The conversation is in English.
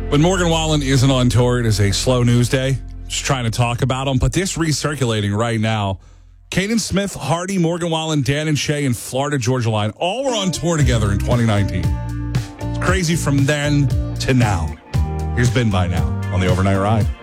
When Morgan Wallen isn't on tour, it is a slow news day. Just trying to talk about them. But this recirculating right now, Kanan Smith, Hardy, Morgan Wallen, Dan and Shay, and Florida Georgia Line all were on tour together in 2019. It's crazy from then to now. Here's Ben by Now on the Overnight Ride.